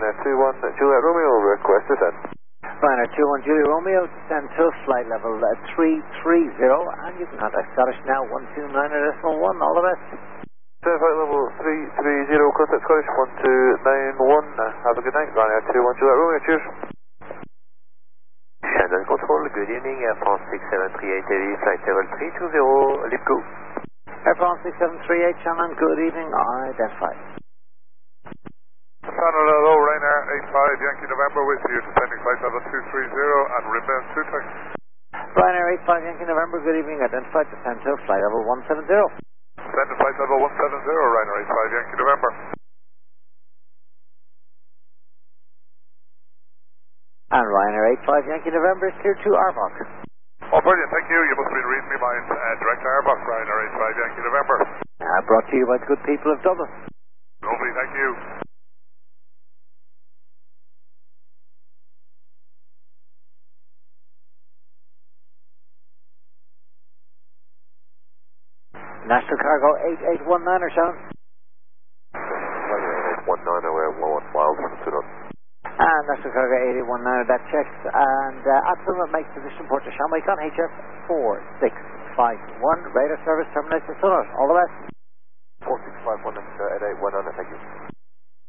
Ryanair 21 Juliet Romeo, request descent. Ryanair 21 Juliet Romeo, descend to flight level 330, and you can contact Scottish now 129.1, all the best. Flight level 330, contact Scottish 1291, have a good night, Ryanair 21 Juliet Romeo, cheers. Shannon Control, good evening, Air France 6738 heavy, flight level 320, LIPGO. Air France 6738, Shannon, good evening, identified. Shannon, hello, Ryanair 85 Yankee November with you, descending flight level 230 and remain 2 taxi. Ryanair 85 Yankee November, good evening, identified, descend to flight level 170. Descend to flight level 170, Ryanair 85 Yankee November. And Ryanair 85 Yankee November is clear to Arbok. Oh, brilliant, thank you. You must have been reading me mind. Direct Airbus, Ryanair 85 Yankee November. Brought to you by the good people of Dublin. Lovely, thank you. National Cargo 8819, Sean. 8819, we're 112 from Sudan. And National Cargo 8819, that checks. And Absolute makes position port to Sean Mike on HF 4651. Radar service termination sonar. All the best. 4651 at 8819, thank you.